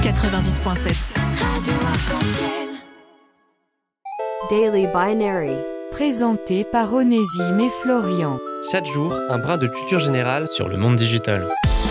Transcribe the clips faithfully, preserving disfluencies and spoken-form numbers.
quatre-vingt-dix point sept. Radio Arc-en-Ciel. Daily Binary. Présenté par Onésime et Florian. Chaque jour, un brin de culture générale sur le monde digital.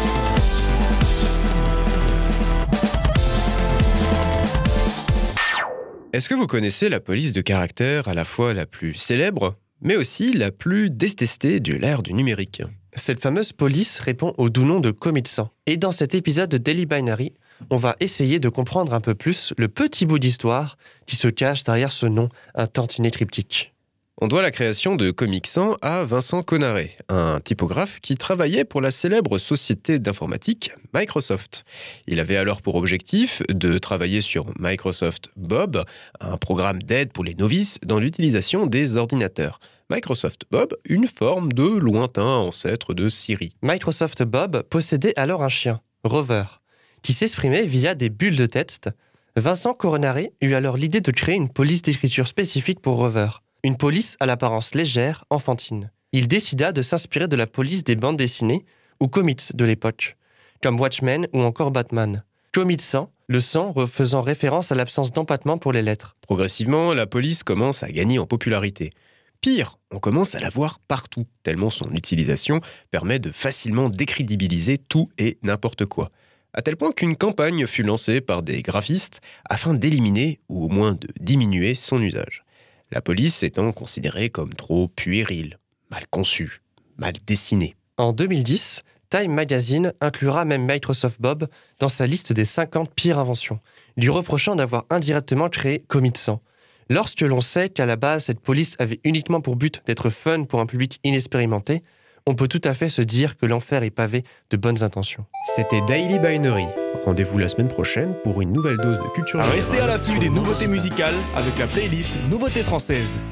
Est-ce que vous connaissez la police de caractère à la fois la plus célèbre, mais aussi la plus détestée de l'ère du numérique? Cette fameuse police répond au doux nom de Commit cent. Et dans cet épisode de Daily Binary, on va essayer de comprendre un peu plus le petit bout d'histoire qui se cache derrière ce nom un tantinet cryptique. On doit la création de Commit cent à Vincent Connaret, un typographe qui travaillait pour la célèbre société d'informatique Microsoft. Il avait alors pour objectif de travailler sur Microsoft Bob, un programme d'aide pour les novices dans l'utilisation des ordinateurs. Microsoft Bob, une forme de lointain ancêtre de Siri. Microsoft Bob possédait alors un chien, Rover, qui s'exprimait via des bulles de texte. Vincent Connaret eut alors l'idée de créer une police d'écriture spécifique pour Rover. Une police à l'apparence légère, enfantine. Il décida de s'inspirer de la police des bandes dessinées ou comics de l'époque, comme Watchmen ou encore Batman. Commit cent, le cent faisant référence à l'absence d'empattement pour les lettres. Progressivement, la police commence à gagner en popularité. Pire, on commence à la voir partout, tellement son utilisation permet de facilement décrédibiliser tout et n'importe quoi. À tel point qu'une campagne fut lancée par des graphistes afin d'éliminer, ou au moins de diminuer son usage. La police étant considérée comme trop puérile, mal conçue, mal dessinée. En deux mille dix, Time Magazine inclura même Microsoft Bob dans sa liste des cinquante pires inventions, lui reprochant d'avoir indirectement créé Commit cent. Lorsque l'on sait qu'à la base, cette police avait uniquement pour but d'être fun pour un public inexpérimenté, on peut tout à fait se dire que l'enfer est pavé de bonnes intentions. C'était Daily Binary. Rendez-vous la semaine prochaine pour une nouvelle dose de culture générale. Restez à l'affût des nouveautés musicales avec la playlist Nouveautés françaises.